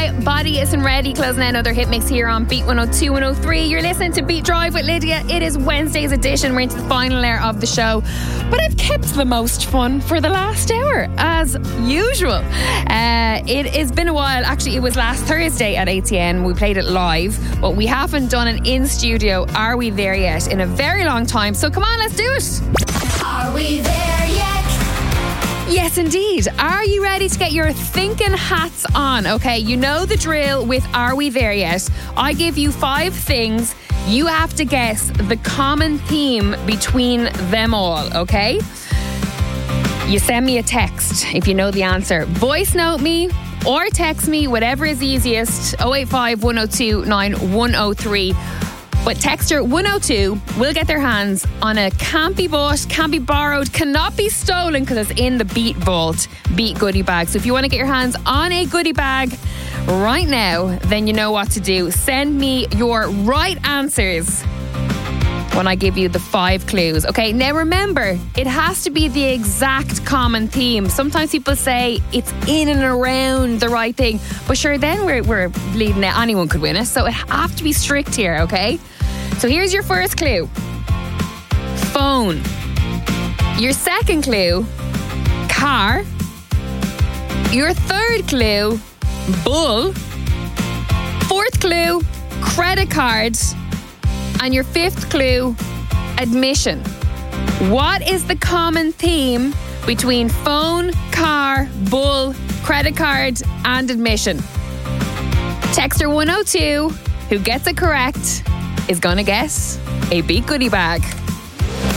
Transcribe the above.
Body Isn't Ready, closing out another hit mix here on Beat 102 103. You're listening to Beat Drive with Lydia. It is Wednesday's edition. We're into the final hour of the show, but I've kept the most fun for the last hour, as usual. It has been a while. Actually, it was last Thursday at ATN. We played it live, but we haven't done an in-studio Are We There Yet in a very long time. So come on, let's do it. Are we there yet? Yes, indeed. Are you ready to get your thinking hats on? Okay, you know the drill with Are We There Yet? I give you 5 things. You have to guess the common theme between them all, okay? You send me a text if you know the answer. Voice note me or text me, whatever is easiest. 085 102 9103. But texter 102 will get their hands on a can't be bought, can't be borrowed, cannot be stolen because it's in the Beat Vault Beat goodie bag. So if you want to get your hands on a goodie bag right now, then you know what to do. Send me your right answers when I give you the 5 clues. Okay, now remember, it has to be the exact common theme. Sometimes people say it's in and around the right thing, but sure, then we're bleeding out. Anyone could win it, so it have to be strict here, okay? So here's your first clue. Phone. Your second clue, car. Your third clue, bull. Fourth clue, credit card. And your 5th clue, admission. What is the common theme between phone, car, bull, credit card and admission? Texter 102, who gets it correct, is going to get a Beat goodie bag.